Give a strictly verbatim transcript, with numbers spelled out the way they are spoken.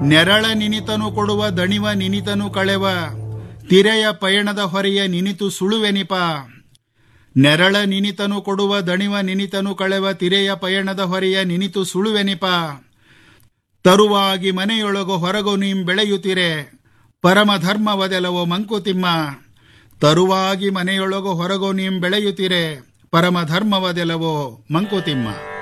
ನೆರಳ ನಿನಿತನು ಕೊಡುವ ದಣಿವ ನಿನಿತನು ಕಳೆವ ತಿರೆಯ ಪಯಣದ ಹೊರೆಯ ನಿನಿತು ಸುಳುವೆನಿಪ. ನೆರಳ ನಿನಿತನು ಕೊಡುವ ದಣಿವ ನಿನಿತನು ಕಳೆವ ತಿರೆಯ ಪಯಣದ ಹೊರೆಯ ನಿನಿತು ಸುಳುವೆನಿಪ. ತರುವಾಗಿ ಮನೆಯೊಳಗು ಹೊರಗು ನೀಂ ಬೆಳೆಯುತ್ತಿರೆ ಪರಮಧರ್ಮವದೆಲವೋ ಮಂಕುತಿಮ್ಮ. ತರುವಾಗಿ ಮನೆಯೊಳಗು ಹೊರಗು ನೀಂ ಬೆಳೆಯುತ್ತಿರೆ ಪರಮಧರ್ಮವದೆಲವೋ ಮಂಕುತಿಮ್ಮ.